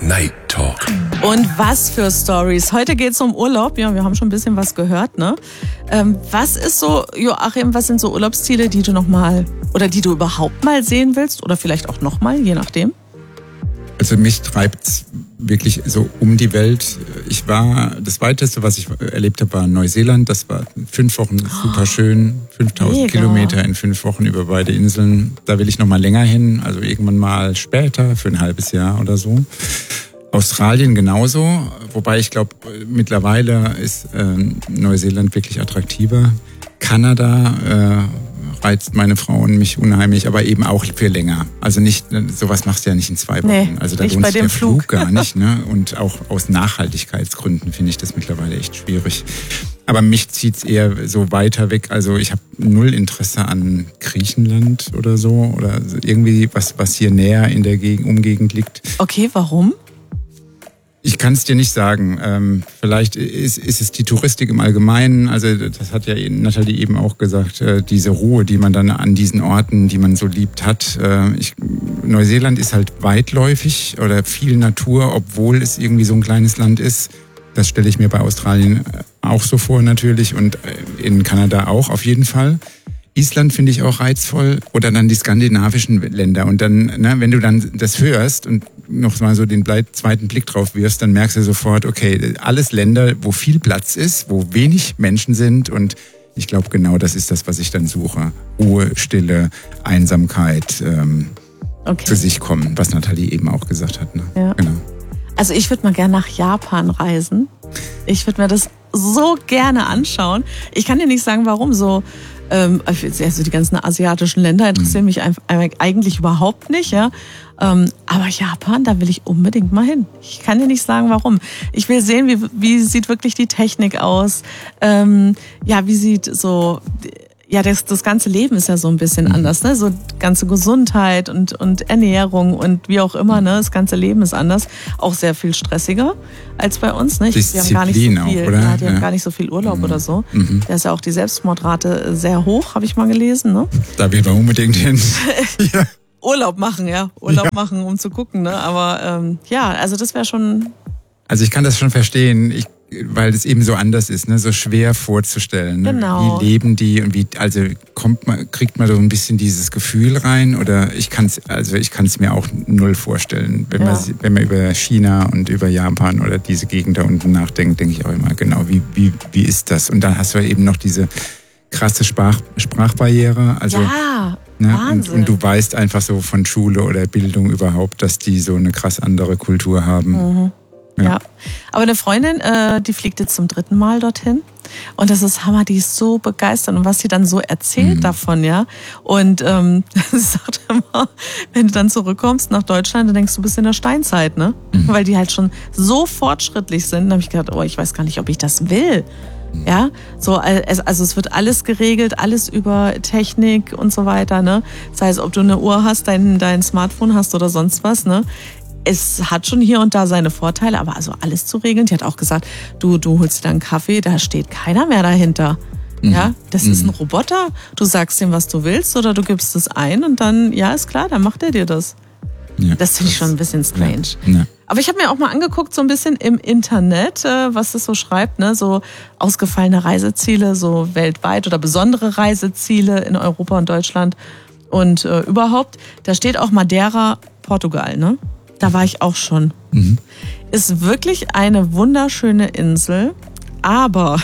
Night Talk. Und was für Stories. Heute geht's um Urlaub. Ja, wir haben schon ein bisschen was gehört, ne? Was ist so, Joachim, was sind so Urlaubsziele, die du nochmal oder die du überhaupt mal sehen willst oder vielleicht auch nochmal, je nachdem? Also mich treibt's wirklich so um die Welt. Das Weiteste, was ich erlebt habe, war Neuseeland. Das war 5 Wochen super schön. 5000 Kilometer in 5 Wochen über beide Inseln. Da will ich noch mal länger hin, also irgendwann mal später, für ein halbes Jahr oder so. Australien genauso, wobei ich glaube, mittlerweile ist Neuseeland wirklich attraktiver. Kanada reizt meine Frau und mich unheimlich, aber eben auch für länger. Also nicht, sowas machst du ja nicht in 2 Wochen. Nee, also da nicht lohnt bei sich dem der Flug gar nicht. Ne? Und auch aus Nachhaltigkeitsgründen finde ich das mittlerweile echt schwierig. Aber mich zieht's eher so weiter weg. Also ich habe 0 Interesse an Griechenland oder so. Oder irgendwie was hier näher in der Umgegend liegt. Okay, warum? Ich kann es dir nicht sagen. Vielleicht ist es die Touristik im Allgemeinen. Also das hat ja Nathalie eben auch gesagt, diese Ruhe, die man dann an diesen Orten, die man so liebt, hat. Neuseeland ist halt weitläufig oder viel Natur, obwohl es irgendwie so ein kleines Land ist. Das stelle ich mir bei Australien auch so vor natürlich und in Kanada auch auf jeden Fall. Island finde ich auch reizvoll oder dann die skandinavischen Länder. Und dann, ne, wenn du dann das hörst und noch mal so den zweiten Blick drauf wirfst, dann merkst du sofort, okay, alles Länder, wo viel Platz ist, wo wenig Menschen sind. Und ich glaube, genau das ist das, was ich dann suche. Ruhe, Stille, Einsamkeit, für sich kommen, was Nathalie eben auch gesagt hat. Ne? Ja. Genau. Also ich würde mal gerne nach Japan reisen. Ich würde mir das so gerne anschauen. Ich kann dir nicht sagen, warum so. Also die ganzen asiatischen Länder interessieren mich eigentlich überhaupt nicht, ja. Aber Japan, da will ich unbedingt mal hin. Ich kann dir nicht sagen, warum. Ich will sehen, wie sieht wirklich die Technik aus. Wie sieht so. Ja, das ganze Leben ist ja so ein bisschen anders, ne? So ganze Gesundheit und Ernährung und wie auch immer, ne? Das ganze Leben ist anders, auch sehr viel stressiger als bei uns, ne? Die haben gar nicht so viel, auch, oder? Ja, die haben gar nicht so viel Urlaub oder so. Da ist ja auch die Selbstmordrate sehr hoch, habe ich mal gelesen, ne? Da will man unbedingt hin. Ja. Urlaub machen, machen, um zu gucken, ne? Aber also das wäre schon. Also ich kann das schon verstehen. Weil es eben so anders ist, ne, so schwer vorzustellen. Ne? Genau. Wie leben die und kriegt man so ein bisschen dieses Gefühl rein oder ich kann es mir auch 0 vorstellen. Wenn man über China und über Japan oder diese Gegend da unten nachdenkt, denke ich auch immer, genau, wie ist das? Und dann hast du eben noch diese krasse Sprachbarriere. Also, ja, ne, Wahnsinn. und du weißt einfach so von Schule oder Bildung überhaupt, dass die so eine krass andere Kultur haben. Mhm. Ja, aber eine Freundin, die fliegt jetzt zum 3. Mal dorthin und das ist Hammer, die ist so begeistert und was sie dann so erzählt davon, ja. Und sie sagt immer, wenn du dann zurückkommst nach Deutschland, dann denkst du, bist in der Steinzeit, ne? Weil die halt schon so fortschrittlich sind. Da habe ich gedacht, ich weiß gar nicht, ob ich das will. Ja, so, also es wird alles geregelt, alles über Technik und so weiter, ne? Das heißt, ob du eine Uhr hast, dein Smartphone hast oder sonst was, ne? Es hat schon hier und da seine Vorteile, aber also alles zu regeln. Die hat auch gesagt, du holst dir dann einen Kaffee, da steht keiner mehr dahinter. Ja, das ist ein Roboter. Du sagst ihm, was du willst oder du gibst es ein und dann, ja, ist klar, dann macht er dir das. Ja, das finde ich schon ein bisschen strange. Ja. Aber ich habe mir auch mal angeguckt, so ein bisschen im Internet, was es so schreibt, ne, so ausgefallene Reiseziele, so weltweit oder besondere Reiseziele in Europa und Deutschland und überhaupt. Da steht auch Madeira, Portugal, ne? Da war ich auch schon. Ist wirklich eine wunderschöne Insel, aber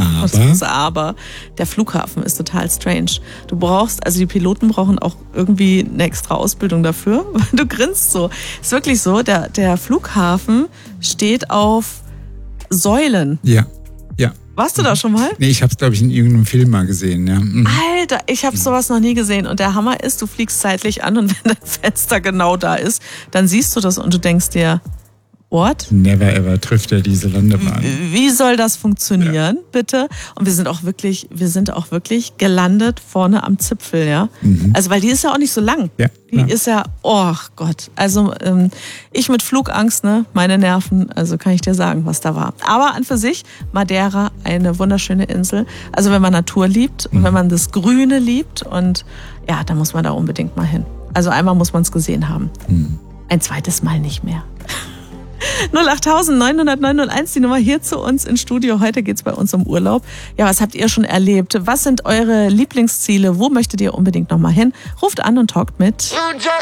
der Flughafen ist total strange. Die Piloten brauchen auch irgendwie eine extra Ausbildung dafür. Du grinst so. Ist wirklich so, der Flughafen steht auf Säulen. Ja. Warst du da schon mal? Nee, ich habe es, glaube ich, in irgendeinem Film mal gesehen. Ja. Alter, ich habe sowas noch nie gesehen. Und der Hammer ist, du fliegst zeitlich an und wenn dein Fenster genau da ist, dann siehst du das und du denkst dir, what? Never ever trifft er diese Landebahn. Wie soll das funktionieren, bitte? Und wir sind auch wirklich gelandet vorne am Zipfel, ja. Also, weil die ist ja auch nicht so lang. Ja, die ist ja, oh Gott. Also, ich mit Flugangst, ne, meine Nerven, also kann ich dir sagen, was da war. Aber an für sich, Madeira, eine wunderschöne Insel. Also, wenn man Natur liebt und wenn man das Grüne liebt und ja, dann muss man da unbedingt mal hin. Also, einmal muss man es gesehen haben. Ein zweites Mal nicht mehr. 08000 900 901, die Nummer hier zu uns ins Studio. Heute geht's bei uns um Urlaub. Ja, was habt ihr schon erlebt? Was sind eure Lieblingsziele? Wo möchtet ihr unbedingt nochmal hin? Ruft an und talkt mit.